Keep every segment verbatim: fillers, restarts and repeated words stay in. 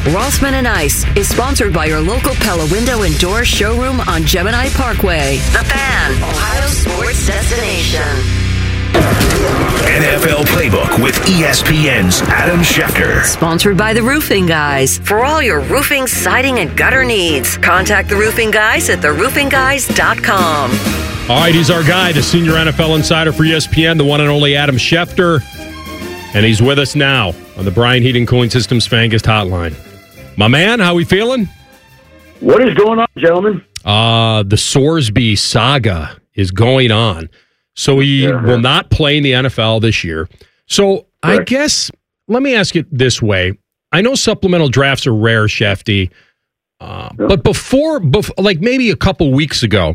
Rossman and Ice is sponsored by your local Pella Window and Door showroom on Gemini Parkway. The Fan, Ohio sports destination. N F L Playbook with E S P N's Adam Schefter. Sponsored by The Roofing Guys. For all your roofing, siding, and gutter needs, contact The Roofing Guys at the roofing guys dot com. All right, he's our guy, the senior N F L insider for E S P N, the one and only Adam Schefter. And he's with us now on the Bryant Heating Cooling Systems Fangast Hotline. My man, how we feeling? What is going on, gentlemen? Uh, the Sorsby saga is going on. So he yeah. will not play in the N F L this year. So Correct. I guess, let me ask it this way. I know supplemental drafts are rare, Shefty, uh, yeah. but before, before, like maybe a couple weeks ago,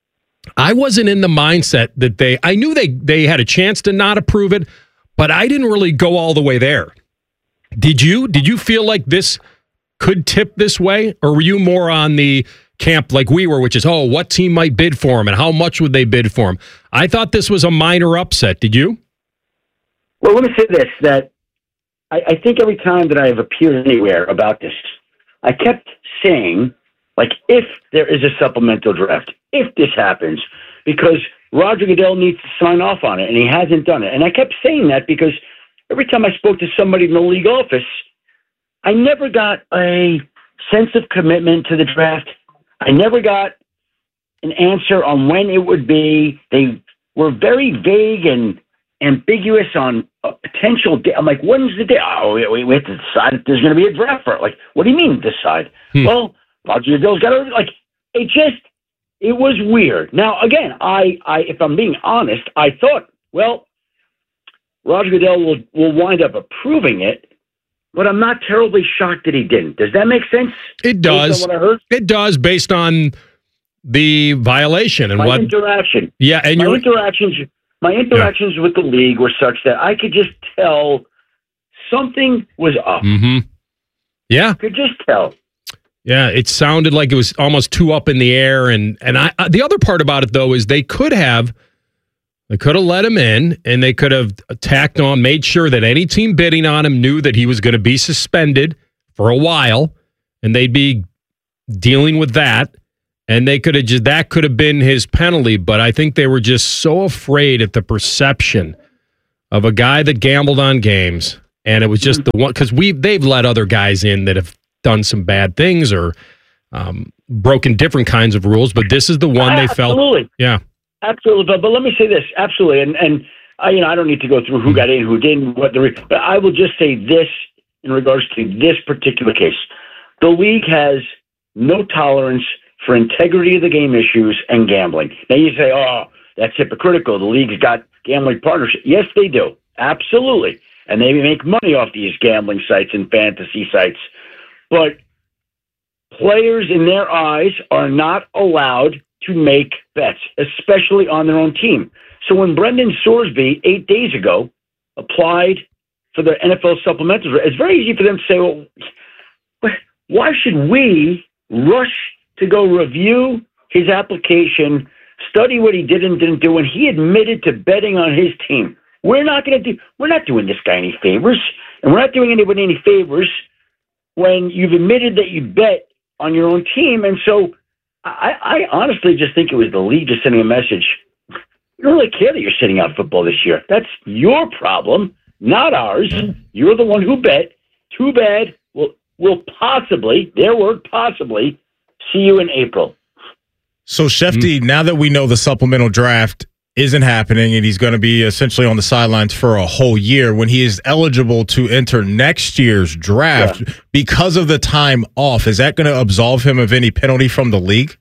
I wasn't in the mindset that they, I knew they, they had a chance to not approve it, but I didn't really go all the way there. Did you? Did you feel like this could tip this way? Or were you more on the camp like we were, which is, oh, what team might bid for him and how much would they bid for him? I thought this was a minor upset. Did you? Well, let me say this, that I, I think every time that I have appeared anywhere about this, I kept saying, like, if there is a supplemental draft, if this happens, because Roger Goodell needs to sign off on it, and he hasn't done it. And I kept saying that because every time I spoke to somebody in the league office, I never got a sense of commitment to the draft. I never got an answer on when it would be. They were very vague and ambiguous on a potential day. I'm like, when's the day? Oh, we, we have to decide if there's going to be a draft for it. Like, what do you mean decide? Hmm. Well, Roger Goodell's got to, like, it just, it was weird. Now, again, I, I, if I'm being honest, I thought, well, Roger Goodell will, will wind up approving it, but I'm not terribly shocked that he didn't. Does that make sense? It does. Based on what I heard? It does, based on the violation and my what interaction. Yeah, and my your interactions. My interactions yeah. with the league were such that I could just tell something was up. Mm-hmm. Yeah, I could just tell. Yeah, it sounded like it was almost too up in the air, and and I, I the other part about it though is they could have. They could have let him in, and they could have tacked on, made sure that any team bidding on him knew that he was going to be suspended for a while, and they'd be dealing with that. And they could have just that could have been his penalty. But I think they were just so afraid at the perception of a guy that gambled on games, and it was just the one because we they've let other guys in that have done some bad things or um, broken different kinds of rules. But this is the one they felt. Absolutely. Yeah. Absolutely, but, but let me say this, absolutely, and and I, you know I don't need to go through who got in, who didn't, what the, re- but I will just say this in regards to this particular case: the league has no tolerance for integrity of the game issues and gambling. Now you say, oh, that's hypocritical. The league's got gambling partnership. Yes, they do, absolutely, and they make money off these gambling sites and fantasy sites, but players in their eyes are not allowed to make bets, especially on their own team. So when Brendan Sorsby, eight days ago, applied for the N F L supplemental, it's very easy for them to say, well, why should we rush to go review his application, study what he did and didn't do, when he admitted to betting on his team? We're not going to do, we're not doing this guy any favors, and we're not doing anybody any favors when you've admitted that you bet on your own team. And so I, I honestly just think it was the league just sending a message. We don't really care that you're sitting out football this year. That's your problem, not ours. You're the one who bet. Too bad. We'll, we'll possibly, their word possibly, see you in April. So, Shefty, mm-hmm. now that we know the supplemental draft isn't happening and he's going to be essentially on the sidelines for a whole year, when he is eligible to enter next year's draft, yeah. because of the time off, is that going to absolve him of any penalty from the league?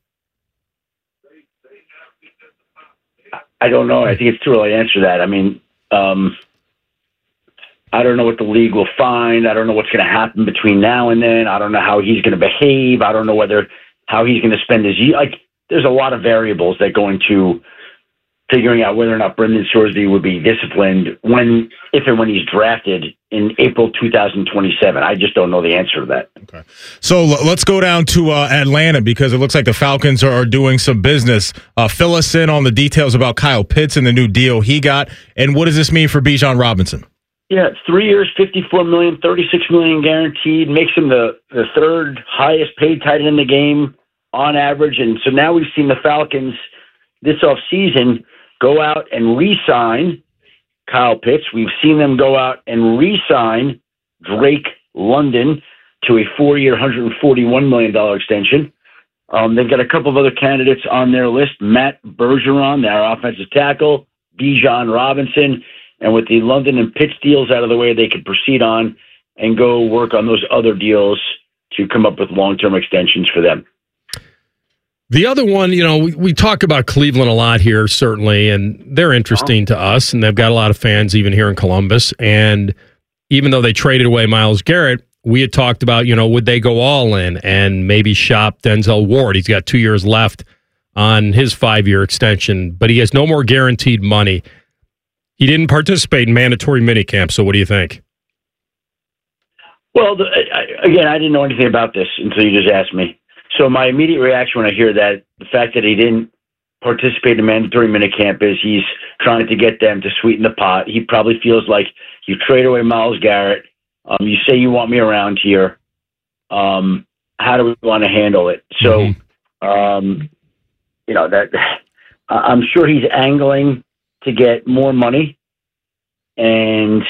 I don't know. I think it's too early to answer that. I mean, um, I don't know what the league will find. I don't know what's going to happen between now and then. I don't know how he's going to behave. I don't know whether how he's going to spend his year. Like, there's a lot of variables that go into figuring out whether or not Brendan Sorsby would be disciplined when, if and when he's drafted in April two thousand twenty-seven. I just don't know the answer to that. Okay. So let's go down to uh, Atlanta, because it looks like the Falcons are, are doing some business. Uh, fill us in on the details about Kyle Pitts and the new deal he got, and what does this mean for Bijan Robinson? Yeah, three years, fifty-four million dollars, thirty-six million dollars guaranteed, makes him the, the third highest paid tight end in the game on average. And so now we've seen the Falcons this offseason go out and re-sign Kyle Pitts. We've seen them go out and re-sign Drake London to a four-year, one hundred forty-one million dollars extension. Um, they've got a couple of other candidates on their list. Matt Bergeron, their offensive tackle, Bijan Robinson. And with the London and Pitts deals out of the way, they could proceed on and go work on those other deals to come up with long-term extensions for them. The other one, you know, we, we talk about Cleveland a lot here, certainly, and they're interesting to us, and they've got a lot of fans even here in Columbus. And even though they traded away Myles Garrett, we had talked about, you know, would they go all in and maybe shop Denzel Ward? He's got two years left on his five-year extension, but he has no more guaranteed money. He didn't participate in mandatory minicamp, so what do you think? Well, the, I, again, I didn't know anything about this until you just asked me. So my immediate reaction when I hear that, the fact that he didn't participate in mandatory minicamp is he's trying to get them to sweeten the pot. He probably feels like you trade away Myles Garrett. Um, you say you want me around here. Um, how do we want to handle it? So, mm-hmm. um, you know, that I'm sure he's angling to get more money, and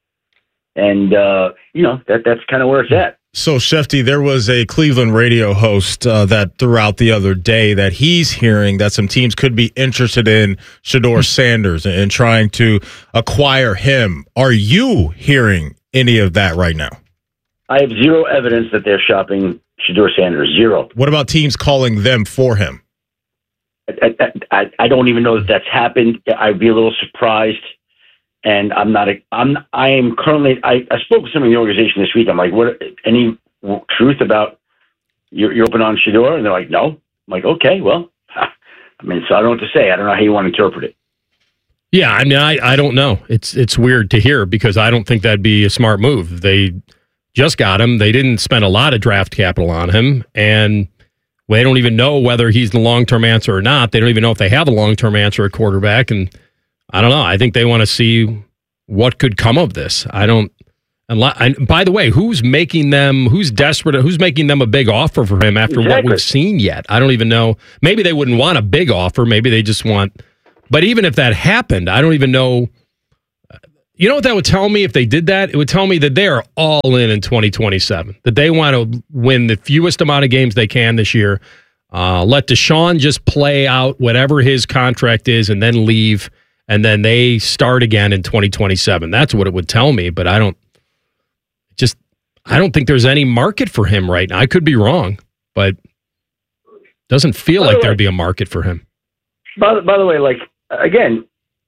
and uh, you know that that's kind of where it's at. So, Shefty, there was a Cleveland radio host uh, that threw out the other day that he's hearing that some teams could be interested in Shedeur Sanders and, and trying to acquire him. Are you hearing any of that right now? I have zero evidence that they're shopping Shedeur Sanders. Zero. What about teams calling them for him? I, I, I don't even know that that's happened. I'd be a little surprised, and I'm not. A, I'm. I am currently. I, I spoke with some in the organization this week. I'm like, what? Any truth about you're, you're open on Shedeur? And they're like, no. I'm like, okay, well, I mean, so I don't know what to say. I don't know how you want to interpret it. Yeah, I mean, I, I don't know. It's it's weird to hear because I don't think that'd be a smart move. They just got him. They didn't spend a lot of draft capital on him, and they don't even know whether he's the long-term answer or not. They don't even know if they have a long-term answer at quarterback. And I don't know. I think they want to see what could come of this. I don't. And by the way, who's making them, who's desperate, who's making them a big offer for him after exactly. what we've seen yet? I don't even know. Maybe they wouldn't want a big offer. Maybe they just want. But even if that happened, I don't even know. You know what that would tell me if they did that? It would tell me that they are all in in twenty twenty-seven, that they want to win the fewest amount of games they can this year. Uh, let Deshaun just play out whatever his contract is and then leave, and then they start again in twenty twenty-seven. That's what it would tell me, but I don't just I don't think there's any market for him right now. I could be wrong, but it doesn't feel like there'd be a market for him. By the, by the way, like, again,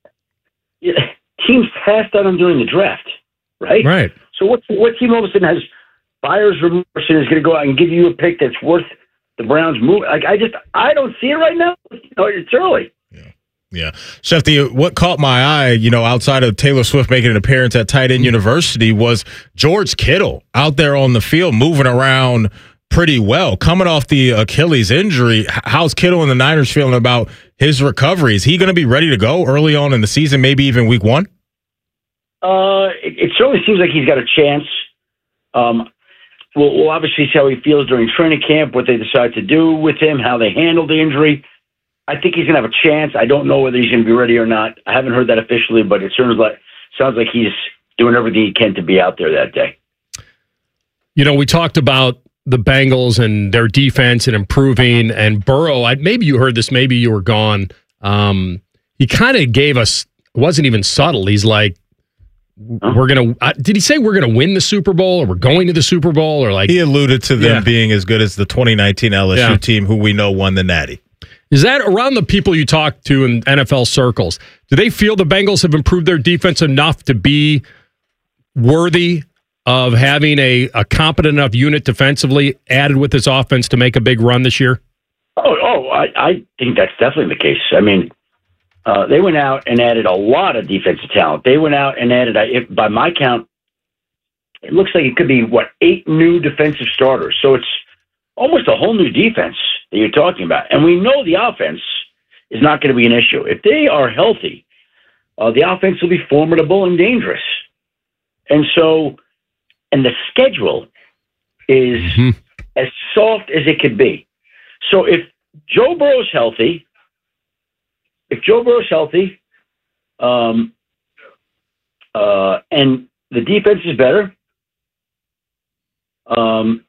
teams passed out on during the draft, right? Right. So what, what team all of a sudden has buyer's remorse and is going to go out and give you a pick that's worth the Browns move? Like, I just, I don't see it right now. You know, it's early. Yeah. Yeah. Shefty, what caught my eye, you know, outside of Taylor Swift making an appearance at Tight End University was George Kittle out there on the field moving around pretty well. Coming off the Achilles injury, how's Kittle and the Niners feeling about his recovery? Is he going to be ready to go early on in the season, maybe even week one? Uh, it, it certainly seems like he's got a chance. Um, we'll, we'll obviously see how he feels during training camp, what they decide to do with him, how they handle the injury. I think he's going to have a chance. I don't know whether he's going to be ready or not. I haven't heard that officially, but it sounds like sounds like he's doing everything he can to be out there that day. You know, we talked about the Bengals and their defense and improving, and Burrow. I, maybe you heard this. Maybe you were gone. Um, he kind of gave us. It wasn't even subtle. He's like, huh? "We're gonna." Uh, did he say we're gonna win the Super Bowl, or we're going to the Super Bowl, or like he alluded to them yeah. being as good as the twenty nineteen L S U yeah. team, who we know won the Natty. Is that around the people you talk to in N F L circles? Do they feel the Bengals have improved their defense enough to be worthy of having a, a competent enough unit defensively added with this offense to make a big run this year? Oh, oh, I, I think that's definitely the case. I mean, uh, they went out and added a lot of defensive talent. They went out and added, if, by my count, it looks like it could be, what, eight new defensive starters. So it's almost a whole new defense that you're talking about. And we know the offense is not going to be an issue. If they are healthy, uh, the offense will be formidable and dangerous. And so, and the schedule is mm-hmm. as soft as it could be. So if Joe Burrow's healthy, if Joe Burrow's healthy, um, uh, and the defense is better, um,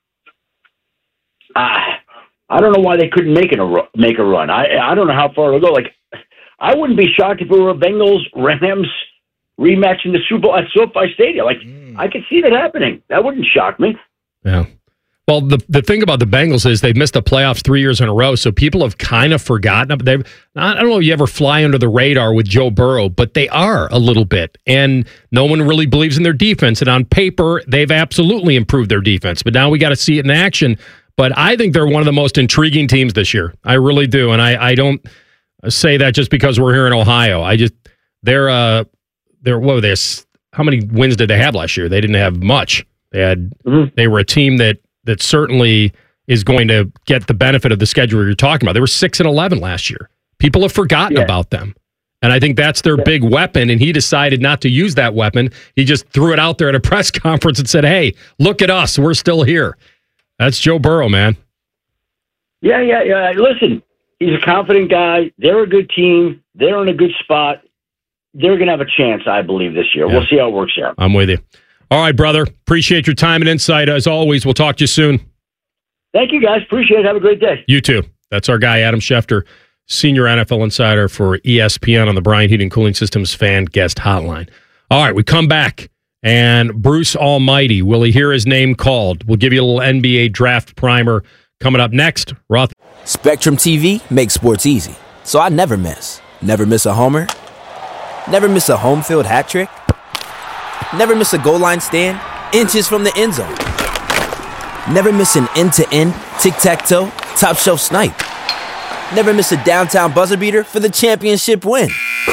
I, I don't know why they couldn't make it a make a run. I I don't know how far it'll go. Like, I wouldn't be shocked if it were a Bengals Rams rematch in the Super Bowl at SoFi Stadium. Like, mm. I could see that happening. That wouldn't shock me. Yeah. Well, the the thing about the Bengals is they've missed the playoffs three years in a row, so people have kind of forgotten. They've, I don't know if you ever fly under the radar with Joe Burrow, but they are a little bit, and no one really believes in their defense. And on paper, they've absolutely improved their defense, but now we got to see it in action. But I think they're one of the most intriguing teams this year. I really do, and I, I don't say that just because we're here in Ohio. I just they're uh they're what were they? How many wins did they have last year? They didn't have much. They had mm-hmm. they were a team that. that certainly is going to get the benefit of the schedule you're talking about. They were six and eleven last year. People have forgotten yeah. about them. And I think that's their yeah. big weapon, and he decided not to use that weapon. He just threw it out there at a press conference and said, hey, look at us. We're still here. That's Joe Burrow, man. Yeah, yeah, yeah. Listen, he's a confident guy. They're a good team. They're in a good spot. They're going to have a chance, I believe, this year. Yeah. We'll see how it works out. I'm with you. All right, brother. Appreciate your time and insight. As always, we'll talk to you soon. Thank you, guys. Appreciate it. Have a great day. You too. That's our guy, Adam Schefter, senior N F L insider for E S P N on the Bryant Heating Cooling Systems fan guest hotline. All right, we come back, and Bruce Almighty, will he hear his name called? We'll give you a little N B A draft primer coming up next. Roth. Spectrum T V makes sports easy, so I never miss. Never miss a homer. Never miss a home field hat trick. Never miss a goal line stand, inches from the end zone. Never miss an end-to-end, tic-tac-toe, top-shelf snipe. Never miss a downtown buzzer beater for the championship win.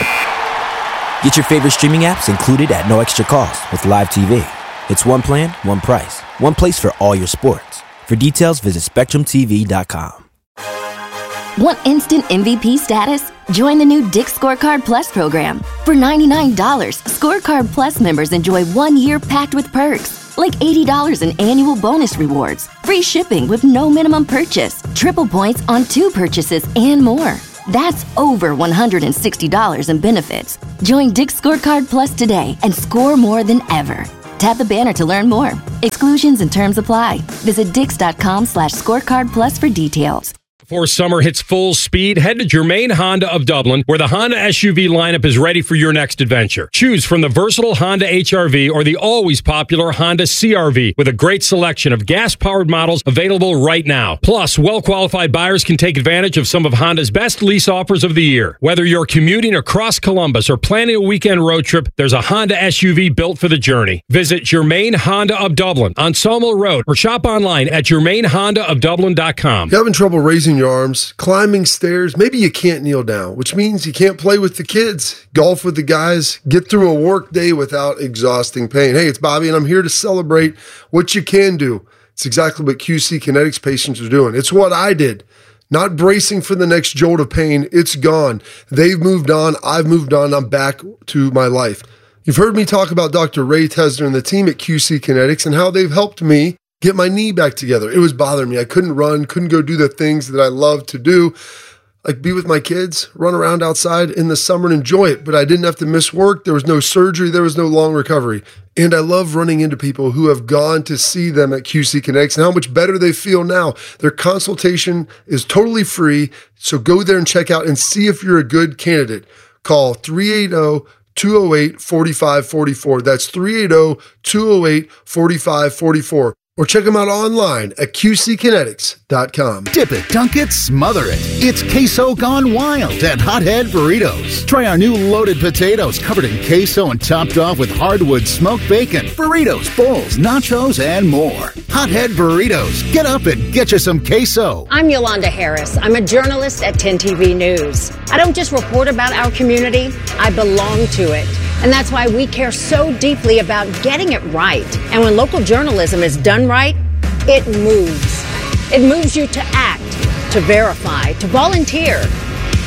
Get your favorite streaming apps included at no extra cost with Live T V. It's one plan, one price, one place for all your sports. For details, visit Spectrum T V dot com. Want instant M V P status? Join the new Dick's Scorecard Plus program. For ninety-nine dollars, Scorecard Plus members enjoy one year packed with perks, like eighty dollars in annual bonus rewards, free shipping with no minimum purchase, triple points on two purchases, and more. That's over one hundred sixty dollars in benefits. Join Dick's Scorecard Plus today and score more than ever. Tap the banner to learn more. Exclusions and terms apply. Visit dix.com slash scorecard plus for details. Before summer hits full speed, head to Germain Honda of Dublin, where the Honda S U V lineup is ready for your next adventure. Choose from the versatile Honda H R V or the always popular Honda C R V, with a great selection of gas-powered models available right now. Plus, well-qualified buyers can take advantage of some of Honda's best lease offers of the year. Whether you're commuting across Columbus or planning a weekend road trip, there's a Honda S U V built for the journey. Visit Germain Honda of Dublin on Sawmill Road or shop online at germain honda of dublin dot com. You having trouble raising your arms, climbing stairs? Maybe you can't kneel down, which means you can't play with the kids, golf with the guys, get through a work day without exhausting pain. Hey, it's Bobby, and I'm here to celebrate what you can do. It's exactly what Q C Kinetics patients are doing. It's what I did. Not bracing for the next jolt of pain. It's gone. They've moved on. I've moved on. I'm back to my life. You've heard me talk about Doctor Ray Tesner and the team at Q C Kinetics and how they've helped me get my knee back together. It was bothering me. I couldn't run, couldn't go do the things that I love to do, like be with my kids, run around outside in the summer and enjoy it. But I didn't have to miss work. There was no surgery. There was no long recovery. And I love running into people who have gone to see them at Q C Kinetics and how much better they feel now. Their consultation is totally free. So go there and check out and see if you're a good candidate. Call three eight zero, two zero eight, four five four four. That's three eight zero, two zero eight, four five four four. Or check them out online at q c kinetics dot com. Dip it, dunk it, smother it. It's queso gone wild at Hothead Burritos. Try our new loaded potatoes covered in queso and topped off with hardwood smoked bacon, burritos, bowls, nachos, and more. Hothead Burritos. Get up and get you some queso. I'm Yolanda Harris. I'm a journalist at ten T V News. I don't just report about our community, I belong to it. And that's why we care so deeply about getting it right. And when local journalism is done right, it moves. It moves you to act, to verify, to volunteer.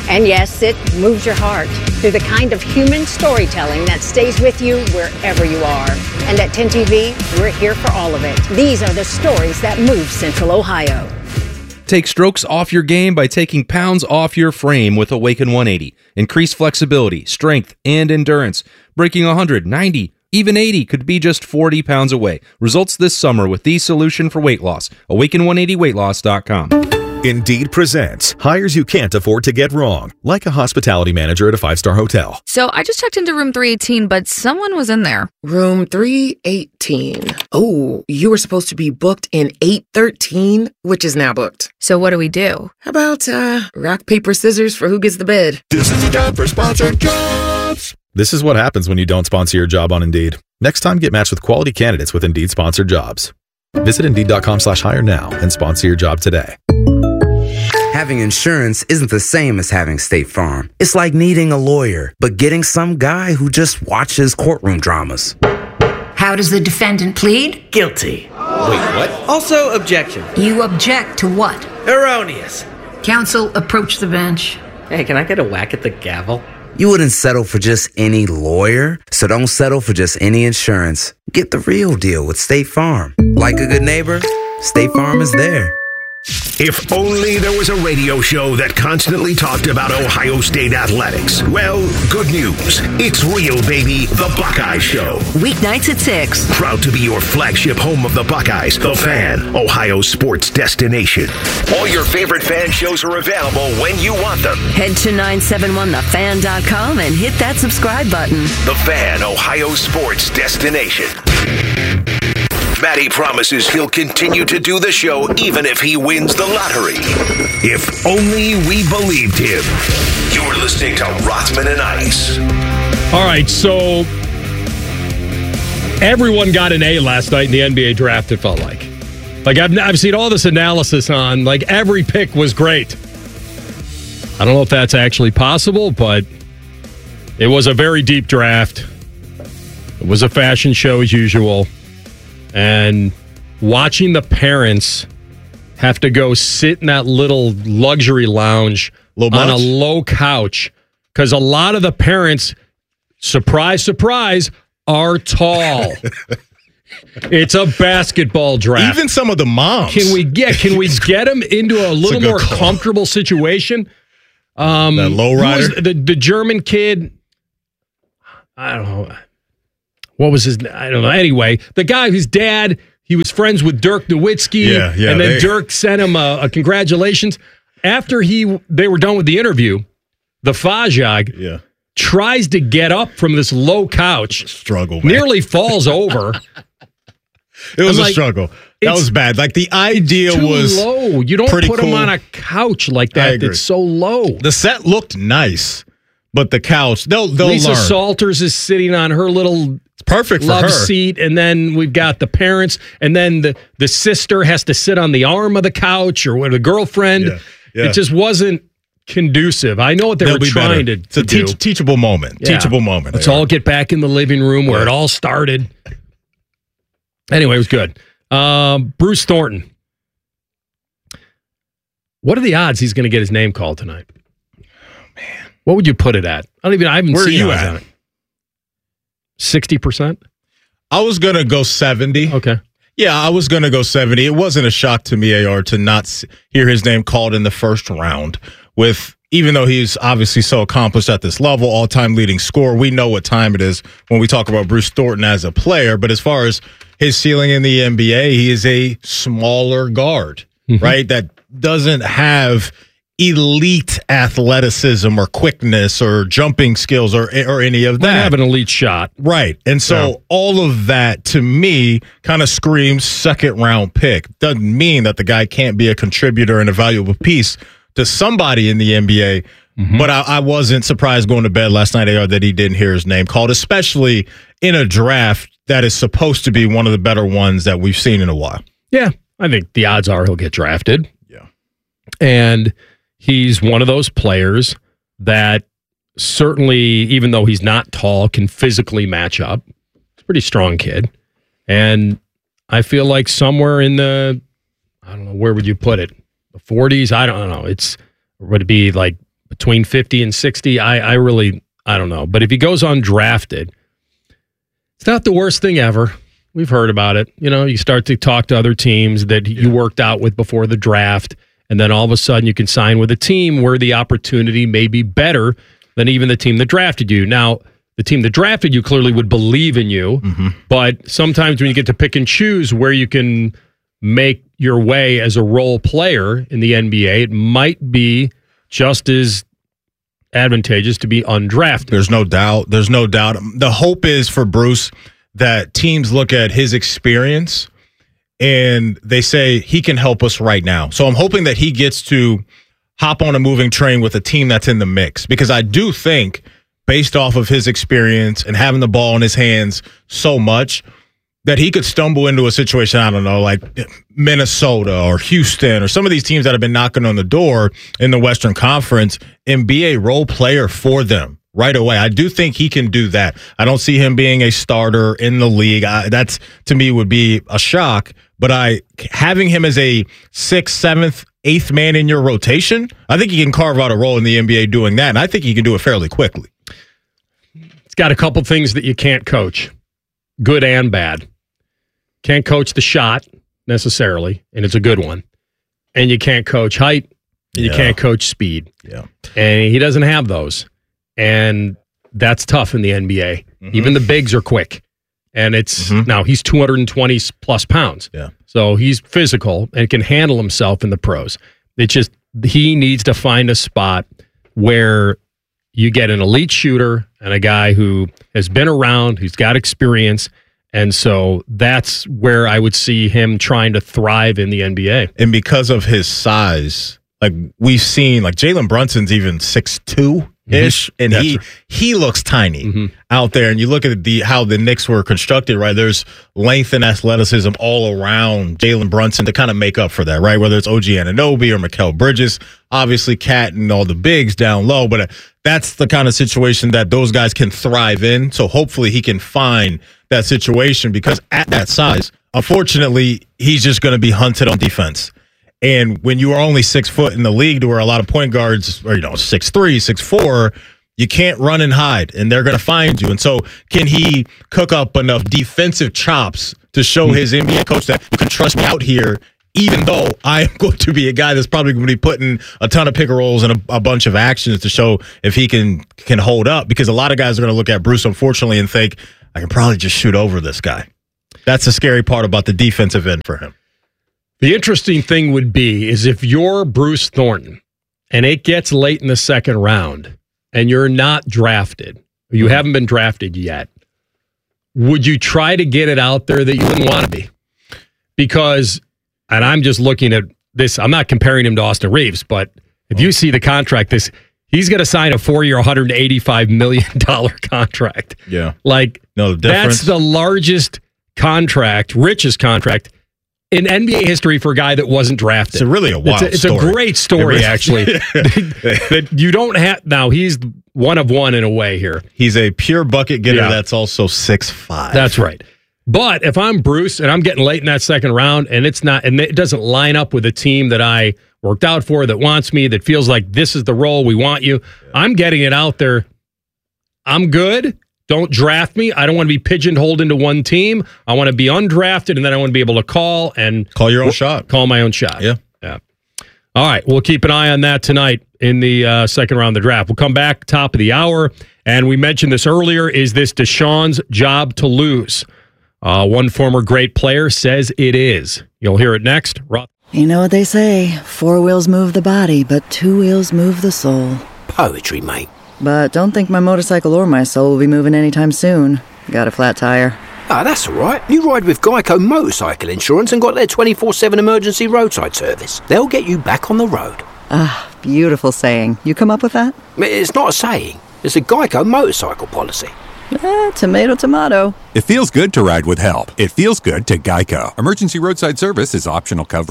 And yes, it moves your heart through the kind of human storytelling that stays with you wherever you are. And at ten T V, we're here for all of it. These are the stories that move Central Ohio. Take strokes off your game by taking pounds off your frame with Awaken one eighty. Increase flexibility, strength, and endurance. Breaking one hundred, ninety, even eighty could be just forty pounds away. Results this summer with the solution for weight loss. Awaken one eighty weight loss dot com. Indeed presents hires you can't afford to get wrong, like a hospitality manager at a five-star hotel. So I just checked into room three eighteen, but someone was in there. Room three eighteen. Oh, you were supposed to be booked in eight thirteen, which is now booked. So what do we do? How about uh, rock, paper, scissors for who gets the bed? This is the time for sponsored jobs. This is what happens when you don't sponsor your job on Indeed. Next time, get matched with quality candidates with Indeed sponsored jobs. Visit Indeed.com slash hire now and sponsor your job today. Having insurance isn't the same as having State Farm. It's like needing a lawyer, but getting some guy who just watches courtroom dramas. How does the defendant plead? Guilty. Wait, what? Also, objection. You object to what? Erroneous. Counsel, approach the bench. Hey, can I get a whack at the gavel? You wouldn't settle for just any lawyer, so don't settle for just any insurance. Get the real deal with State Farm. Like a good neighbor, State Farm is there. If only there was a radio show that constantly talked about Ohio State athletics. Well, good news. It's real, baby. The Buckeye Show. Weeknights at six. Proud to be your flagship home of the Buckeyes, The Fan, Ohio's sports destination. All your favorite fan shows are available when you want them. Head to nine seven one the fan dot com and hit that subscribe button. The Fan, Ohio's sports destination. Matty promises he'll continue to do the show even if he wins the lottery. If only we believed him. You're listening to Rothman and Ice. All right, so everyone got an A last night in the N B A draft, it felt like. Like, I've, I've seen all this analysis on, like, every pick was great. I don't know if that's actually possible, but it was a very deep draft. It was a fashion show as usual. And watching the parents have to go sit in that little luxury lounge on a low couch because a lot of the parents, surprise, surprise, are tall. It's a basketball draft. Even some of the moms. Can we get can we get them into a little a more call. comfortable situation? Um, that low rider, the the German kid. I don't know. What was his? I don't know. Anyway, the guy whose dad, he was friends with Dirk Nowitzki, yeah, yeah, and then they, Dirk sent him a, a congratulations. After he they were done with the interview, the Fajag yeah. tries to get up from this low couch, struggle, man. nearly falls over. It was I'm a like, struggle. That was bad. Like the idea too was low. You don't put cool. him on a couch like that. It's so low. The set looked nice, but the couch, they'll they'll Lisa learn. Salters is sitting on her little it's perfect for love her. seat, and then we've got the parents, and then the, the sister has to sit on the arm of the couch, or with a girlfriend. Yeah, yeah. It just wasn't conducive. I know what they They'll were be trying better. to, it's a to do. teach, teachable moment. Yeah. Teachable moment. Let's all get back in the living room where yeah. it all started. Anyway, it was good. Um, Bruce Thornton. What are the odds he's going to get his name called tonight? Oh, man. What would you put it at? I don't even. I haven't Where seen are you odds at? on it. sixty percent? I was going to go seventy. Okay. Yeah, I was going to go seventy. It wasn't a shock to me, A R, to not hear his name called in the first round. With even though he's obviously so accomplished at this level, all-time leading scorer, we know what time it is when we talk about Bruce Thornton as a player. But as far as his ceiling in the N B A, he is a smaller guard, mm-hmm. right? That doesn't have elite athleticism or quickness or jumping skills or or any of that. Might have an elite shot. Right. And so yeah. all of that to me kind of screams second round pick. Doesn't mean that the guy can't be a contributor and a valuable piece to somebody in the N B A. Mm-hmm. But I, I wasn't surprised going to bed last night, A R, that he didn't hear his name called, especially in a draft that is supposed to be one of the better ones that we've seen in a while. Yeah. I think the odds are he'll get drafted. Yeah. And he's one of those players that certainly, even though he's not tall, can physically match up. He's a pretty strong kid. And I feel like somewhere in the, I don't know, where would you put it? The forties? I don't know. It's, would it be like between fifty and sixty. I, I really, I don't know. But if he goes undrafted, it's not the worst thing ever. We've heard about it. You know, you start to talk to other teams that you worked out with before the draft, and then all of a sudden you can sign with a team where the opportunity may be better than even the team that drafted you. Now, the team that drafted you clearly would believe in you, mm-hmm. but sometimes when you get to pick and choose where you can make your way as a role player in the N B A, it might be just as advantageous to be undrafted. There's no doubt. There's no doubt. The hope is for Bruce that teams look at his experience and they say he can help us right now. So I'm hoping that he gets to hop on a moving train with a team that's in the mix, because I do think, based off of his experience and having the ball in his hands so much, that he could stumble into a situation, I don't know, like Minnesota or Houston or some of these teams that have been knocking on the door in the Western Conference and be a role player for them right away. I do think he can do that. I don't see him being a starter in the league. I, that's, to me, would be a shock. But I having him as a sixth, seventh, eighth man in your rotation, I think he can carve out a role in the N B A doing that, and I think he can do it fairly quickly. It's got a couple things that you can't coach, good and bad. Can't coach the shot necessarily, and it's a good one. And you can't coach height, and you Yeah. can't coach speed. Yeah. And he doesn't have those. And that's tough in the N B A. Mm-hmm. Even the bigs are quick. And it's Mm-hmm. now he's two hundred twenty plus pounds. Yeah. So he's physical and can handle himself in the pros. It's just he needs to find a spot where you get an elite shooter and a guy who has been around, who's got experience. And so that's where I would see him trying to thrive in the N B A. And because of his size, like we've seen, like Jalen Brunson's even six two ish, Mm-hmm. and That's he right. he looks tiny Mm-hmm. out there. And you look at the how the Knicks were constructed, right? There's length and athleticism all around Jalen Brunson to kind of make up for that, right? Whether it's O G Anunoby or Mikal Bridges, obviously Cat and all the bigs down low, but that's the kind of situation that those guys can thrive in. So hopefully he can find that situation, because at that size, unfortunately, he's just going to be hunted on defense. And when you are only six foot in the league, to where a lot of point guards are, you know, six three, six four, you can't run and hide, and they're going to find you. And so, can he cook up enough defensive chops to show his N B A coach that you can trust me out here, even though I am going to be a guy that's probably going to be putting a ton of pick and rolls and a, a bunch of actions to show if he can can hold up? Because a lot of guys are going to look at Bruce, unfortunately, and think, I can probably just shoot over this guy. That's the scary part about the defensive end for him. The interesting thing would be is if you're Bruce Thornton and it gets late in the second round and you're not drafted, or you haven't been drafted yet, would you try to get it out there that you wouldn't want to be? Because, and I'm just looking at this, I'm not comparing him to Austin Reeves, but if you see the contract, this he's going to sign a four-year, one hundred eighty-five million dollars contract. Yeah. Like, no, the difference. That's the largest contract, richest contract in N B A history for a guy that wasn't drafted. It's a really a wild it's a, it's story. a great story, really, actually. that you don't have now. He's one of one in a way here. He's a pure bucket getter Yeah. that's also six five. That's right. But if I'm Bruce and I'm getting late in that second round and it's not, and it doesn't line up with a team that I worked out for, that wants me, that feels like this is the role we want you, yeah. I'm getting it out there. I'm good. Don't draft me. I don't want to be pigeonholed into one team. I want to be undrafted, and then I want to be able to call and call your own shot. Call my own shot. Yeah. Yeah. All right. We'll keep an eye on that tonight in the uh, second round of the draft. We'll come back top of the hour, and we mentioned this earlier. Is this Deshaun's job to lose? Uh, one former great player says it is. You'll hear it next. Roth- You know what they say, four wheels move the body, but two wheels move the soul. Poetry, mate. But don't think my motorcycle or my soul will be moving anytime soon. Got a flat tire. Ah, that's all right. You ride with Geico Motorcycle Insurance and got their twenty-four seven emergency roadside service. They'll get you back on the road. Ah, beautiful saying. You come up with that? It's not a saying. It's a Geico motorcycle policy. Eh, tomato, tomato. It feels good to ride with help. It feels good to Geico. Emergency roadside service is optional coverage.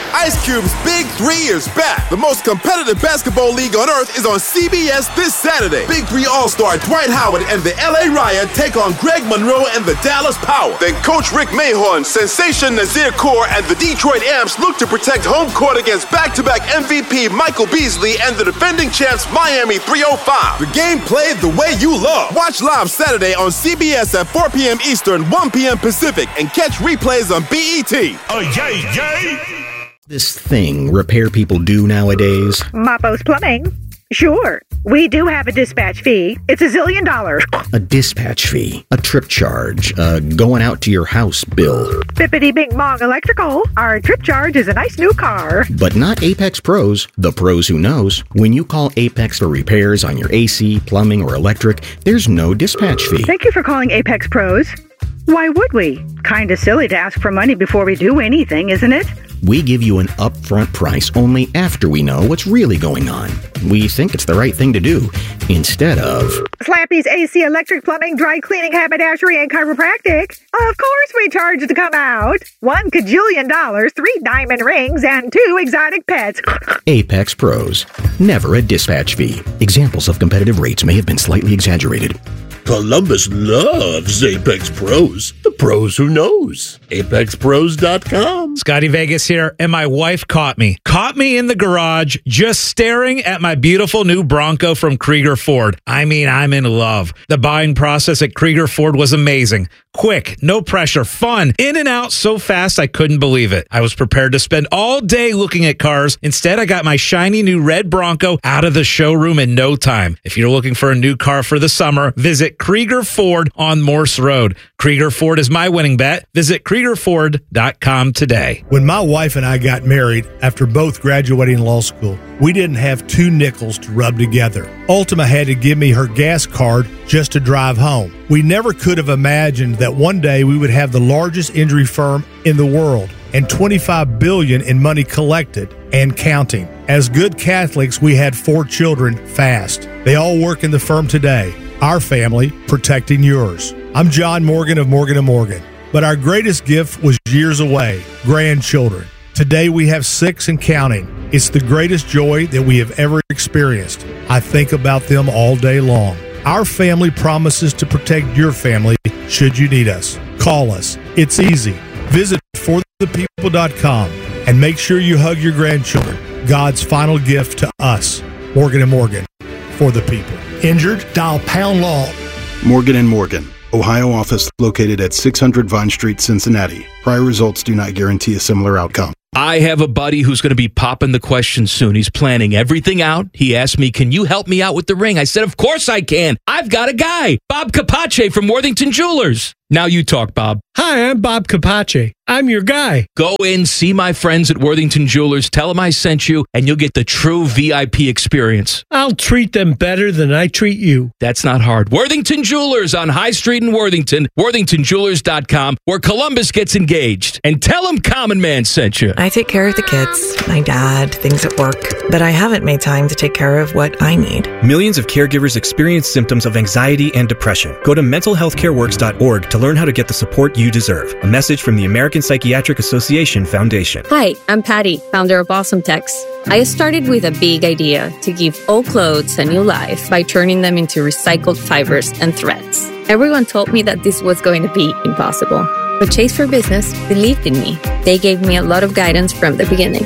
Ice Cube's Big Three is back. The most competitive basketball league on earth is on C B S this Saturday. Big Three All-Star Dwight Howard and the L A Riot take on Greg Monroe and the Dallas Power. Then Coach Rick Mahorn, Sensation Nazir Kaur, and the Detroit Amps look to protect home court against back-to-back M V P Michael Beasley and the defending champs Miami three oh five. The game played the way you love. Watch live Saturday on C B S at four p.m. Eastern, one p.m. Pacific, and catch replays on B E T. Oh, yay, yay! This thing repair people do nowadays. Mapo's Plumbing. Sure, we do have a dispatch fee. It's a zillion dollars. A dispatch fee, a trip charge, a going out to your house bill. Bippity Bing Bong Electrical. Our trip charge is a nice new car. But not Apex Pros, the pros who knows. When you call Apex for repairs on your A C, plumbing, or electric, there's no dispatch fee. Thank you for calling Apex Pros. Why would we? Kinda silly to ask for money before we do anything, isn't it? We give you an upfront price only after we know what's really going on. We think it's the right thing to do, instead of... Slappy's A C, electric, plumbing, dry cleaning, haberdashery, and chiropractic. Of course we charge to come out. One cajillion dollars, three diamond rings, and two exotic pets. Apex Pros. Never a dispatch fee. Examples of competitive rates may have been slightly exaggerated. Columbus loves Apex Pros. The pros who knows. Apex Pros dot com. Scotty Vegas here, and my wife caught me. Caught me in the garage just staring at my beautiful new Bronco from Krieger Ford. I mean, I'm in love. The buying process at Krieger Ford was amazing. Quick, no pressure, fun, in and out so fast I couldn't believe it. I was prepared to spend all day looking at cars. Instead, I got my shiny new red Bronco out of the showroom in no time. If you're looking for a new car for the summer, visit Krieger Ford on Morse Road. Krieger Ford is my winning bet. Visit Krieger Ford dot com today. When my wife and I got married after both graduating law school, we didn't have two nickels to rub together. Ultima had to give me her gas card just to drive home. We never could have imagined that one day we would have the largest injury firm in the world and twenty-five billion dollars in money collected and counting. As good Catholics, we had four children fast. They all work in the firm today. Our family protecting yours. I'm John Morgan of Morgan and Morgan, but our greatest gift was years away, grandchildren. Today we have six and counting. It's the greatest joy that we have ever experienced. I think about them all day long. Our family promises to protect your family should you need us. Call us. It's easy. Visit for the people dot com and make sure you hug your grandchildren. God's final gift to us. Morgan and Morgan, for the people. Injured? Dial pound law. Morgan and Morgan, Ohio office located at six hundred Vine Street, Cincinnati. Prior results do not guarantee a similar outcome. I have a buddy who's going to be popping the question soon. He's planning everything out. He asked me, can you help me out with the ring? I said, of course I can. I've got a guy, Bob Capace from Worthington Jewelers. Now you talk, Bob. Hi, I'm Bob Capace. I'm your guy. Go in, see my friends at Worthington Jewelers, tell them I sent you, and you'll get the true V I P experience. I'll treat them better than I treat you. That's not hard. Worthington Jewelers on High Street in Worthington, worthington jewelers dot com, where Columbus gets engaged. And tell them Common Man sent you. I take care of the kids, my dad, things at work, but I haven't made time to take care of what I need. Millions of caregivers experience symptoms of anxiety and depression. Go to mental health care works dot org to learn how to get the support you deserve. A message from the American Psychiatric Association Foundation. Hi, I'm Patty, founder of Awesome Tex. I started with a big idea to give old clothes a new life by turning them into recycled fibers and threads. Everyone told me that this was going to be impossible, but Chase for Business believed in me. They gave me a lot of guidance from the beginning.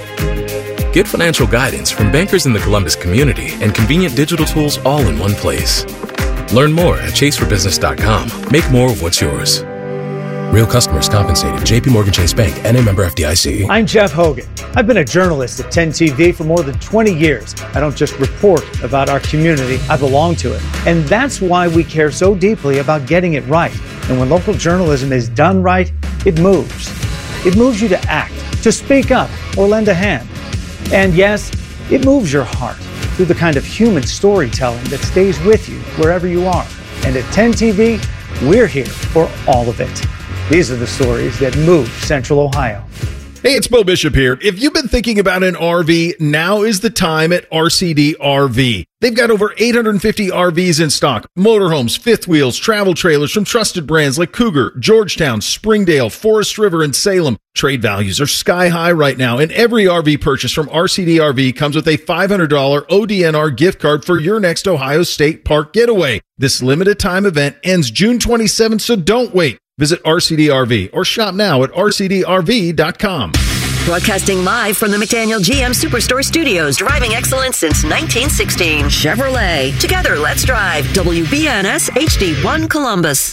Get financial guidance from bankers in the Columbus community and convenient digital tools all in one place. Learn more at chase for business dot com. Make more of what's yours. Real customers compensated. J P Morgan Chase Bank, N A member F D I C. I'm Jeff Hogan. I've been a journalist at ten T V for more than twenty years. I don't just report about our community, I belong to it. And that's why we care so deeply about getting it right. And when local journalism is done right, it moves. It moves you to act, to speak up, or lend a hand. And yes, it moves your heart through the kind of human storytelling that stays with you wherever you are. And at ten T V, we're here for all of it. These are the stories that move Central Ohio. Hey, it's Bo Bishop here. If you've been thinking about an R V, now is the time at R C D R V. They've got over eight hundred fifty R Vs in stock. Motorhomes, fifth wheels, travel trailers from trusted brands like Cougar, Georgetown, Springdale, Forest River, and Salem. Trade values are sky high right now, and every R V purchase from R C D R V comes with a five hundred dollars O D N R gift card for your next Ohio State Park getaway. This limited time event ends June twenty-seventh, so don't wait. Visit R C D R V or shop now at R C D R V dot com. Broadcasting live from the McDaniel G M Superstore Studios, driving excellence since nineteen sixteen. Chevrolet. Together, let's drive. W B N S H D one Columbus.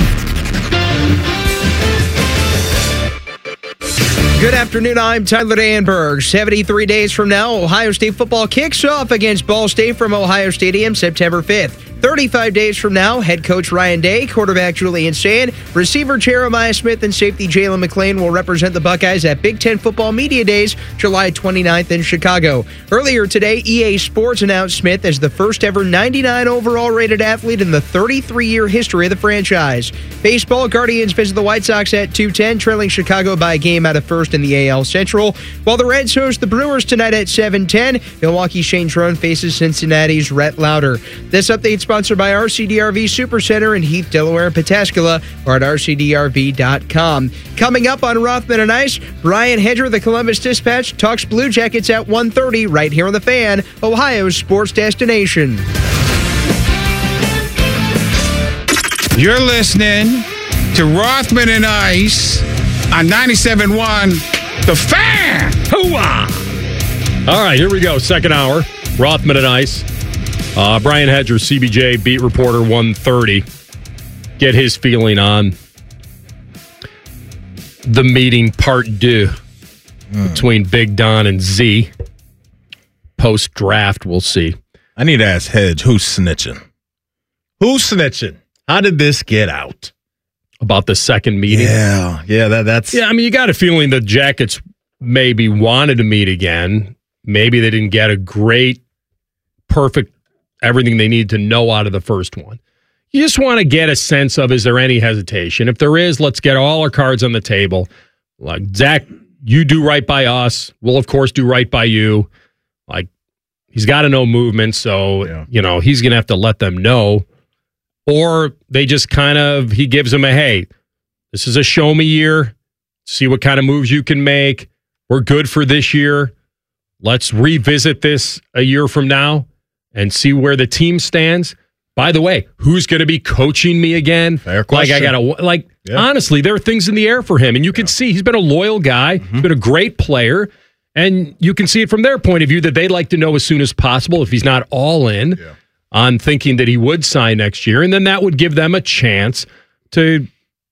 Good afternoon, I'm Tyler Danberg. seventy-three days from now, Ohio State football kicks off against Ball State from Ohio Stadium September fifth. thirty-five days from now, head coach Ryan Day, quarterback Julian Sand, receiver Jeremiah Smith, and safety Jalen McClain will represent the Buckeyes at Big Ten Football Media Days, July twenty-ninth in Chicago. Earlier today, E A Sports announced Smith as the first ever ninety-nine overall rated athlete in the thirty-three-year history of the franchise. Baseball, Guardians visit the White Sox at two ten, trailing Chicago by a game out of first in the A L Central, while the Reds host the Brewers tonight at seven ten. Milwaukee's Shane Trone faces Cincinnati's Rhett Lauder. This update's sponsored by R C D R V Supercenter in Heath, Delaware, and Pataskala, or at R C D R V dot com. Coming up on Rothman and Ice, Brian Hedger, the Columbus Dispatch, talks Blue Jackets at one thirty right here on The Fan, Ohio's sports destination. You're listening to Rothman and Ice on ninety-seven point one, The Fan. Hooah! All right, here we go. Second hour, Rothman and Ice. Uh, Brian Hedger, C B J beat reporter one thirty. Get his feeling on the meeting part two mm. between Big Don and Z. Post draft, we'll see. I need to ask Hedge, who's snitching? Who's snitching? How did this get out? About the second meeting? Yeah, yeah, that, that's... Yeah, I mean, you got a feeling the Jackets maybe wanted to meet again. Maybe they didn't get a great, perfect, everything they need to know out of the first one. You just want to get a sense of, is there any hesitation? If there is, let's get all our cards on the table. Like, Zach, you do right by us. We'll, of course, do right by you. Like, he's got to know movement, so, yeah. you know, he's going to have to let them know. Or they just kind of, he gives them a, hey, this is a show me year. See what kind of moves you can make. We're good for this year. Let's revisit this a year from now and see where the team stands. By the way, who's going to be coaching me again? Fair question. Like, I got to, like, yeah. honestly, there are things in the air for him. And you can yeah. see he's been a loyal guy. Mm-hmm. He's been a great player. And you can see it from their point of view that they'd like to know as soon as possible if he's not all in. Yeah. on thinking that he would sign next year, and then that would give them a chance to,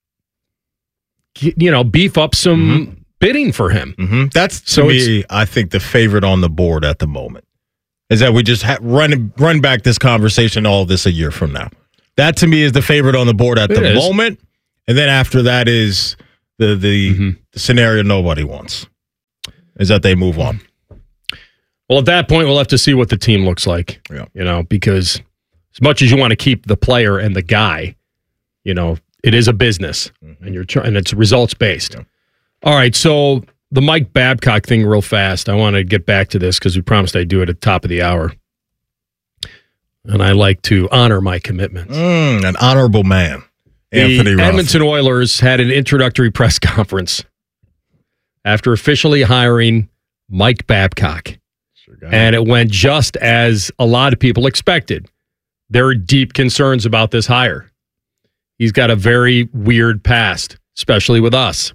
you know, beef up some mm-hmm. bidding for him. Mm-hmm. That's, to so me, I think, the favorite on the board at the moment, is that we just ha- run run back this conversation, all this a year from now. That, to me, is the favorite on the board at the moment, and then after that is the, the, mm-hmm. the scenario nobody wants, is that they move on. Well, at that point, we'll have to see what the team looks like, yeah. you know, because as much as you want to keep the player and the guy, you know, it is a business, mm-hmm. and you're tr- and it's results based. Yeah. All right, so the Mike Babcock thing real fast. I want to get back to this because we promised I'd do it at the top of the hour. And I like to honor my commitments. Mm, an honorable man. Anthony The Edmonton Oilers had an introductory press conference after officially hiring Mike Babcock. And it went just as a lot of people expected. There are deep concerns about this hire. He's got a very weird past, especially with us.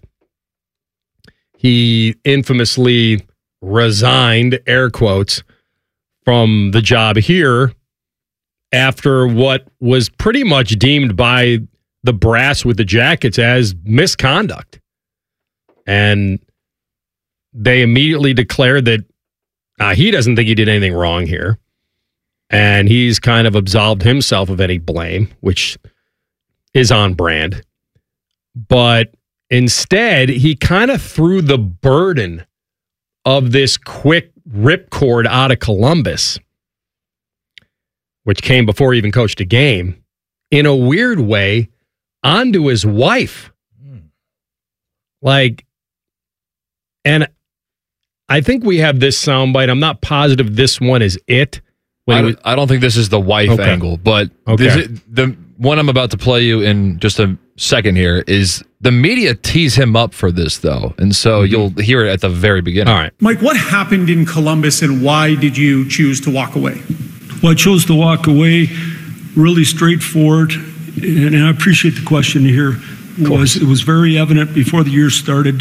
He infamously resigned, air quotes, from the job here after what was pretty much deemed by the brass with the Jackets as misconduct. And they immediately declared that Uh, he doesn't think he did anything wrong here. And he's kind of absolved himself of any blame, which is on brand. But instead, he kind of threw the burden of this quick ripcord out of Columbus, which came before he even coached a game, in a weird way, onto his wife. Mm. Like, and I think we have this soundbite. I'm not positive this one is it. I don't, I don't think this is the wife Okay. angle, but Okay. this is- the one I'm about to play you in just a second here is the media tease him up for this, though. And so you'll hear it at the very beginning. All right. Mike, what happened in Columbus and why did you choose to walk away? Well, I chose to walk away really straightforward, and I appreciate the question here. Was it was very evident before the year started.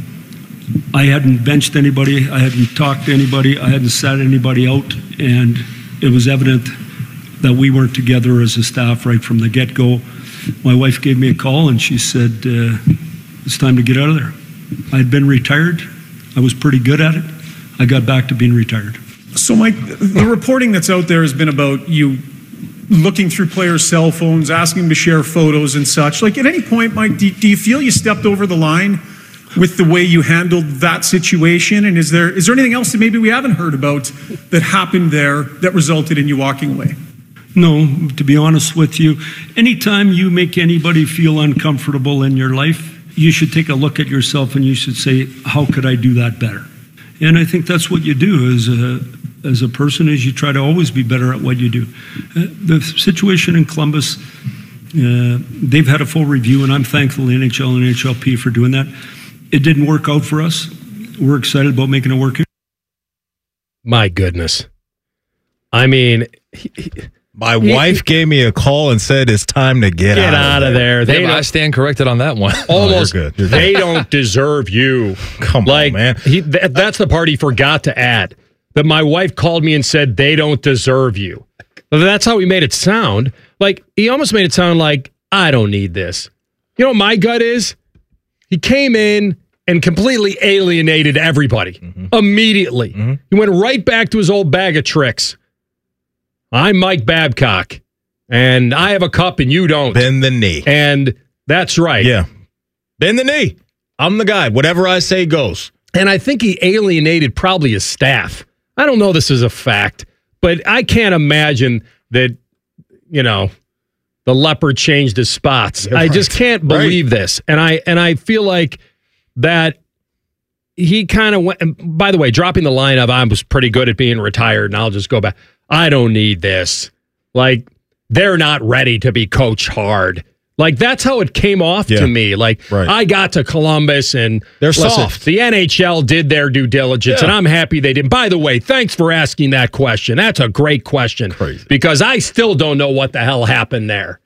I hadn't benched anybody, I hadn't talked to anybody, I hadn't sat anybody out, and it was evident that we weren't together as a staff right from the get-go. My wife gave me a call and she said, uh, it's time to get out of there. I had been retired. I was pretty good at it. I got back to being retired. So, Mike, the reporting that's out there has been about you looking through players' cell phones, asking them to share photos and such. Like, at any point, Mike, do, do you feel you stepped over the line with the way you handled that situation? And is there is there anything else that maybe we haven't heard about that happened there that resulted in you walking away? No, to be honest with you, anytime you make anybody feel uncomfortable in your life, you should take a look at yourself and you should say, how could I do that better? And I think that's what you do as a, as a person, is you try to always be better at what you do. Uh, the situation in Columbus, uh, they've had a full review, and I'm thankful to N H L and N H L P for doing that. It didn't work out for us. We're excited about making it work. My goodness. I mean, he, he, My He- wife gave me a call and said it's time to get, Get out of there. They Yeah, but I don't- stand corrected on that one. almost. you're good. You're They good. don't deserve you. Come like, on, man. He, th- that's the part he forgot to add. That my wife called me and said they don't deserve you. But that's how he made it sound. Like he almost made it sound like I don't need this. You know what my gut is? He came in and completely alienated everybody Mm-hmm. immediately. He went right back to his old bag of tricks. I'm Mike Babcock, and I have a cup and you don't. Bend the knee. And that's right. Yeah. Bend the knee. I'm the guy. Whatever I say goes. And I think he alienated probably his staff. I don't know this is a fact, but I can't imagine that, you know, the leopard changed his spots. Yeah, I right. just can't believe this. And I and I feel like that he kind of went, and by the way, dropping the line of I was pretty good at being retired and I'll just go back. I don't need this. Like, they're not ready to be coached hard. Like, that's how it came off Yeah. to me. Like, Right. I got to Columbus and They're listen, soft. the N H L did their due diligence, Yeah. and I'm happy they did. By the way, thanks for asking that question. That's a great question. Crazy. Because I still don't know what the hell happened there.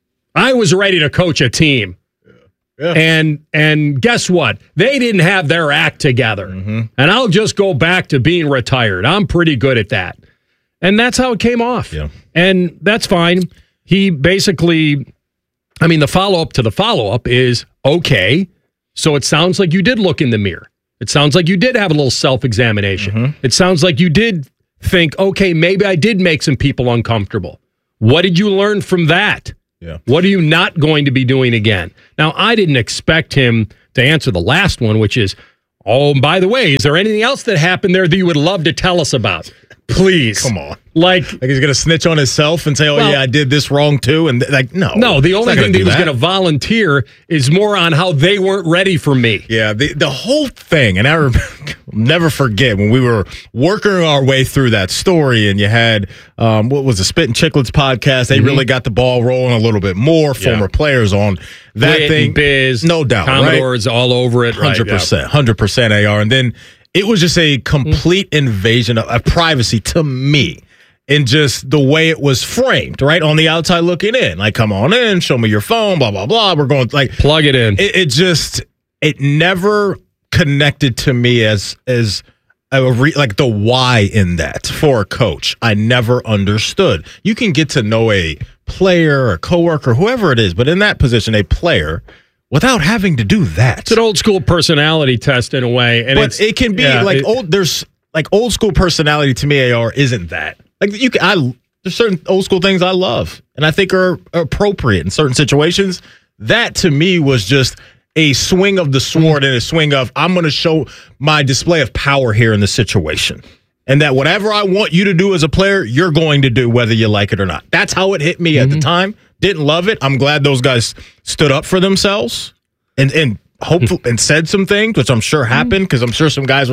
I was ready to coach a team. Yeah. And and guess what? They didn't have their act together. Mm-hmm. And I'll just go back to being retired. I'm pretty good at that. And that's how it came off. Yeah. And that's fine. He basically, I mean, the follow-up to the follow-up is, okay, so it sounds like you did look in the mirror. It sounds like you did have a little self-examination. Mm-hmm. It sounds like you did think, okay, maybe I did make some people uncomfortable. What did you learn from that? Yeah. What are you not going to be doing again? Now, I didn't expect him to answer the last one, which is, oh, and by the way, is there anything else that happened there that you would love to tell us about? Please. Come on. Like, Like he's going to snitch on himself and say, oh, Well- yeah, I did this wrong too. And like, no. no, the He's only not gonna thing that he do was going to volunteer is more on how they weren't ready for me. Yeah, the, the whole thing, and I will never forget when we were working our way through that story, and you had, um, what was the Spit and Chicklets podcast? They Mhm. really got the ball rolling a little bit more, Yeah. former players on that Wit thing. and Biz, no doubt. Commodores all over it. one hundred percent. one hundred percent A R. And then it was just a complete invasion of, of privacy to me. And just the way it was framed, right? On the outside looking in. Like, come on in, show me your phone, blah, blah, blah. We're going, like, plug it in. It, it just, it never connected to me as, as, a re, like the why in that for a coach. I never understood. You can get to know a player, a coworker, whoever it is, but in that position, a player, without having to do that. It's an old school personality test in a way. And but it's, it can be yeah, like it- old, there's like old school personality to me, A R, isn't that. Like you can, I, there's certain old school things I love and I think are appropriate in certain situations. That to me was just a swing of the sword and a swing of, I'm going to show my display of power here in the situation. And that whatever I want you to do as a player, you're going to do whether you like it or not. That's how it hit me Mm-hmm. at the time. Didn't love it. I'm glad those guys stood up for themselves and, and hopeful and said some things, which I'm sure happened because I'm sure some guys were like,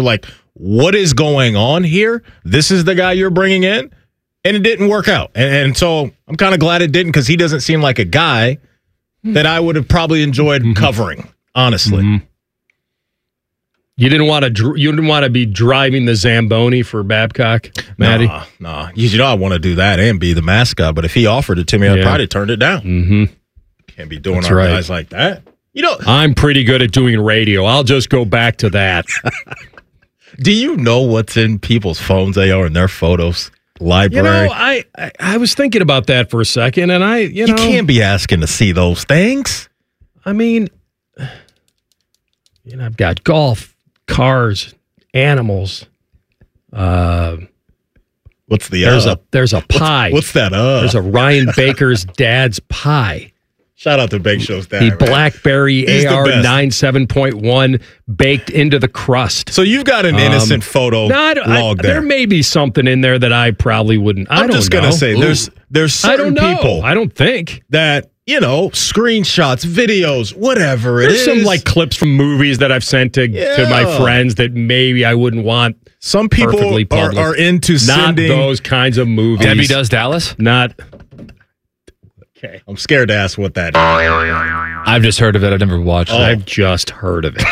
what is going on here? This is the guy you're bringing in? And it didn't work out. And, and so I'm kind of glad it didn't because he doesn't seem like a guy that I would have probably enjoyed mm-hmm. covering, honestly. Mm-hmm. You didn't want to dr- you didn't want to be driving the Zamboni for Babcock, Matty? No, no. You know I want to do that and be the mascot, but if he offered it to me, I'd yeah. probably turned it down. Mm-hmm. Can't be doing That's our right. guys like that. You know, I'm pretty good at doing radio. I'll just go back to that. Do you know what's in people's phones they are in their photos? Library. You know, I, I I was thinking about that for a second, and I, you know, you can't be asking to see those things. I mean, you know, I've got golf, cars, animals. Uh, what's the there's uh, a there's a pie. What's, what's that? Uh? There's a Ryan Baker's dad's pie. Shout out to Bake Show's dad. The man. BlackBerry He's A R ninety-seven point one baked into the crust. So you've got an innocent um, photo not, log I, there. There may be something in there that I probably wouldn't. I I'm don't just know. gonna say Ooh. there's there's certain I don't know. people. I don't think that you know screenshots, videos, whatever it there's is. some like clips from movies that I've sent to yeah. to my friends that maybe I wouldn't want. Some people are, are into not sending those kinds of movies. Debbie Does Dallas? Not. Okay. I'm scared to ask what that is. I've just heard of it. I've never watched oh. it. I've just heard of it.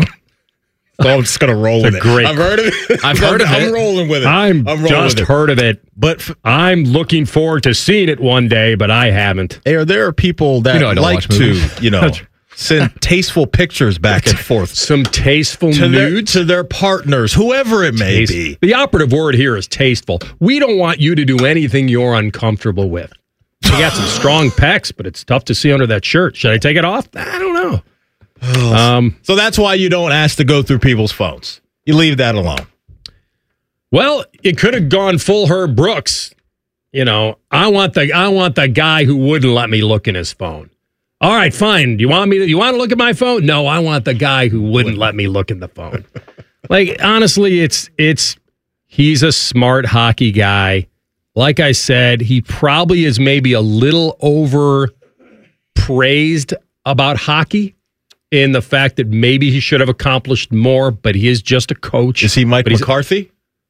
So I'm just going to roll with it. Great. I've heard of it. I've heard of I'm it. I'm rolling with it. I'm, I'm just with it. heard of it. But f- I'm looking forward to seeing it one day, but I haven't. There, there are people that you know like to, you know, send tasteful pictures back and forth. Some tasteful to nudes? Their, to their partners, whoever it may Taste. be. The operative word here is tasteful. We don't want you to do anything you're uncomfortable with. You got some strong pecs, but it's tough to see under that shirt. Should I take it off? I don't know. Oh, um, so that's why you don't ask to go through people's phones. You leave that alone. Well, it could have gone full Herb Brooks. You know, I want the I want the guy who wouldn't let me look in his phone. All right, fine. You want me to you want to look at my phone? No, I want the guy who wouldn't let me look in the phone. Like honestly, it's it's he's a smart hockey guy. Like I said, he probably is maybe a little over praised about hockey in the fact that maybe he should have accomplished more, but he is just a coach. Is he Mike McCarthy?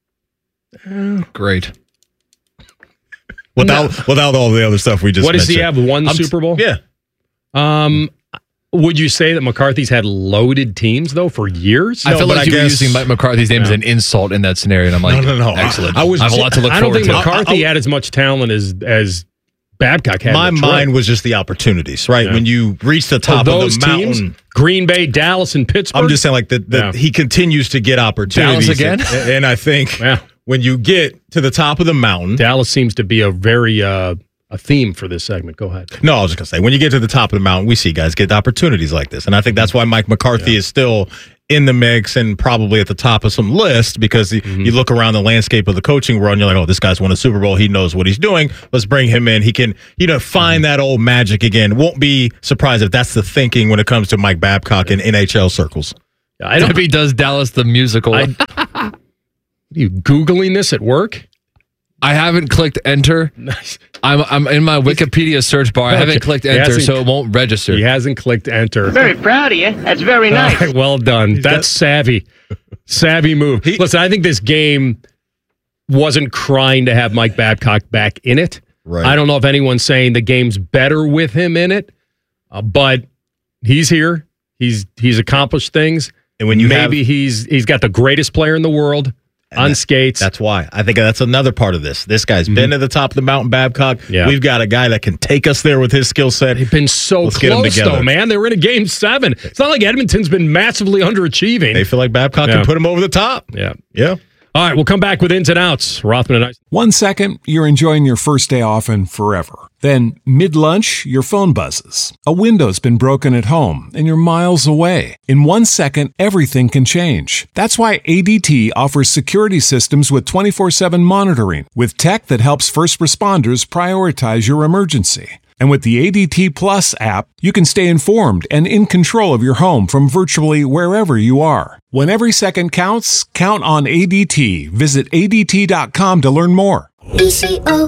Uh, Great. Without no. without all the other stuff we just What does mentioned. he have? One I'm, Super Bowl? Yeah. Um, would you say that McCarthy's had loaded teams, though, for years? I No, feel but like I you were guess- using Mike McCarthy's name Yeah. as an insult in that scenario, and I'm like, No, no, no. excellent. I- I was I have a lot to look I don't forward think to. McCarthy I- I- had as much talent as as Babcock had. My in Detroit. mind was just the opportunities, right? Yeah. When you reach the top For those of the mountain. teams, Green Bay, Dallas, and Pittsburgh. I'm just saying, like, that Yeah. he continues to get opportunities. Dallas again? And, and I think Yeah. when you get to the top of the mountain. Dallas seems to be a very uh, a theme for this segment. Go ahead. No, I was just going to say, when you get to the top of the mountain, we see guys get opportunities like this. And I think that's why Mike McCarthy Yeah. is still in the mix and probably at the top of some list because he, Mm-hmm. you look around the landscape of the coaching world and you're like, oh, this guy's won a Super Bowl. He knows what he's doing. Let's bring him in. He can, you know, find Mm-hmm. that old magic again. Won't be surprised if that's the thinking when it comes to Mike Babcock in N H L circles. I don't. Debbie Does Dallas the musical. I, are you Googling this at work? I haven't clicked enter. Nice. I'm I'm in my Wikipedia search bar. I haven't clicked He enter, hasn't- so it won't register. He hasn't clicked enter. Very proud of you. That's very nice. All right, well done. That's savvy. Savvy move. Listen, I think this game wasn't crying to have Mike Babcock back in it. Right. I don't know if anyone's saying the game's better with him in it, uh, but he's here. He's he's accomplished things. And when you maybe have- he's he's got the greatest player in the world on that- skates. That's why. I think that's another part of this. This guy's been to the top of the mountain, Babcock. Yeah. We've got a guy that can take us there with his skill set. They've been so Let's get 'em close, together. though, man. They were in a game seven. It's not like Edmonton's been massively underachieving. They feel like Babcock Yeah. can put him over the top. Yeah. Yeah. All right, we'll come back with ins and outs. Rothman and I. One second, you're enjoying your first day off and forever. Then, mid-lunch, your phone buzzes. A window's been broken at home, and you're miles away. In one second, everything can change. That's why A D T offers security systems with twenty-four seven monitoring, with tech that helps first responders prioritize your emergency. And with the A D T Plus app, you can stay informed and in control of your home from virtually wherever you are. When every second counts, count on A D T. Visit A D T dot com to learn more. E C O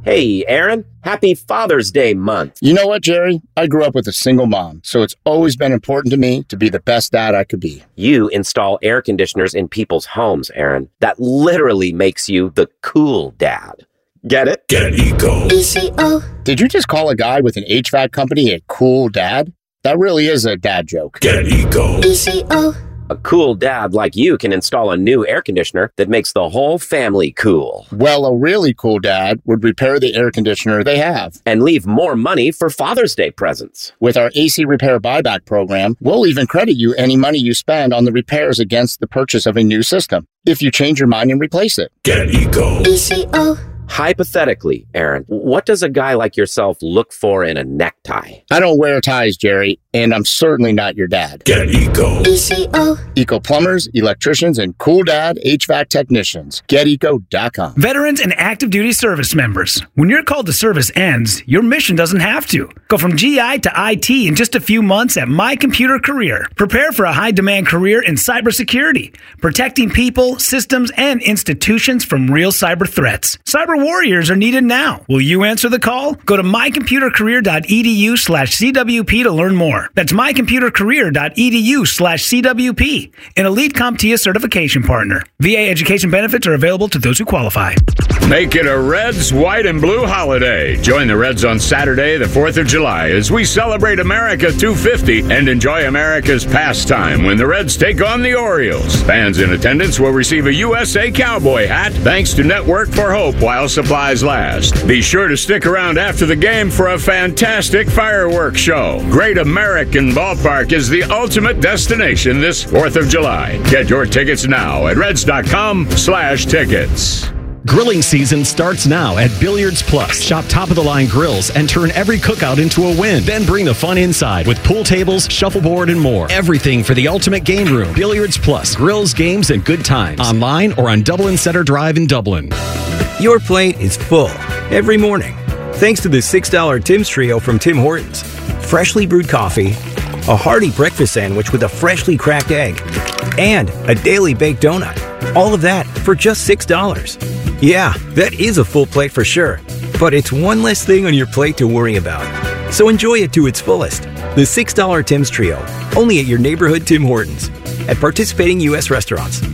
Hey, Aaron. Happy Father's Day month. You know what, Jerry? I grew up with a single mom, so it's always been important to me to be the best dad I could be. You install air conditioners in people's homes, Aaron. That literally makes you the cool dad. Get it? Get Eco. E C O. Did you just call a guy with an H V A C company a cool dad? That really is a dad joke. Get Eco. E C O. A cool dad like you can install a new air conditioner that makes the whole family cool. Well, a really cool dad would repair the air conditioner they have. And leave more money for Father's Day presents. With our A C Repair Buyback program, we'll even credit you any money you spend on the repairs against the purchase of a new system, if you change your mind and replace it. Get Eco. E C O. Hypothetically, Aaron, what does a guy like yourself look for in a necktie? I don't wear ties, Jerry, and I'm certainly not your dad. Get Eco. E C O. Eco plumbers, electricians, and cool dad H V A C technicians. Get eco dot com. Veterans and active duty service members. When your call to service ends, your mission doesn't have to. Go from G I to I T in just a few months at My Computer Career. Prepare for a high-demand career in cybersecurity, protecting people, systems, and institutions from real cyber threats. Cyber warriors are needed now. Will you answer the call? Go to my computer career dot e d u slash c w p to learn more. That's my computer career dot e d u slash c w p, an Elite CompTIA certification partner. V A education benefits are available to those who qualify. Make it a Reds, white, and blue holiday. Join the Reds on Saturday, the fourth of July, as we celebrate America two fifty and enjoy America's pastime when the Reds take on the Orioles. Fans in attendance will receive a U S A Cowboy hat thanks to Network for Hope while supplies last. Be sure to stick around after the game for a fantastic fireworks show. Great American Ballpark is the ultimate destination this fourth of July. Get your tickets now at reds dot com slash tickets. Grilling season starts now at Billiards Plus. Shop top-of-the-line grills and turn every cookout into a win. Then bring the fun inside with pool tables, shuffleboard, and more. Everything for the ultimate game room. Billiards Plus. Grills, games, and good times. Online or on Dublin Center Drive in Dublin. Your plate is full every morning thanks to the six dollar Tim's Trio from Tim Hortons. Freshly brewed coffee, a hearty breakfast sandwich with a freshly cracked egg, and a daily baked donut. All of that for just six dollars. Yeah, that is a full plate for sure, but it's one less thing on your plate to worry about. So enjoy it to its fullest. The six dollar Tim's Trio, only at your neighborhood Tim Hortons, at participating U S restaurants.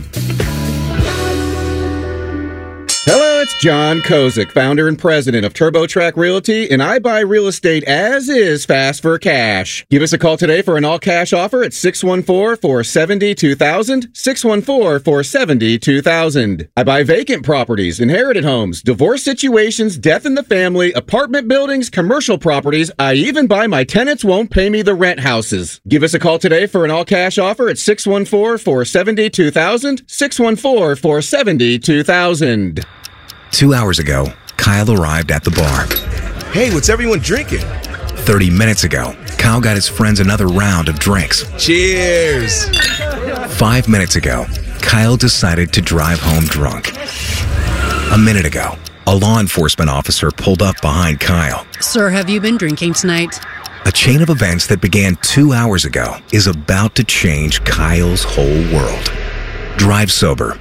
Hello, it's John Kozik, founder and president of TurboTrack Realty, and I buy real estate as is fast for cash. Give us a call today for an all-cash offer at six one four, four seven zero, two thousand, six one four, four seven zero, two thousand. I buy vacant properties, inherited homes, divorce situations, death in the family, apartment buildings, commercial properties. I even buy my tenants won't pay me the rent houses. Give us a call today for an all-cash offer at six one four, four seven zero, two thousand, six one four, four seven zero, two thousand. Two hours ago, Kyle arrived at the bar. Hey, what's everyone drinking? Thirty minutes ago, Kyle got his friends another round of drinks. Cheers! Five minutes ago, Kyle decided to drive home drunk. A minute ago, a law enforcement officer pulled up behind Kyle. Sir, have you been drinking tonight? A chain of events that began two hours ago is about to change Kyle's whole world. Drive sober.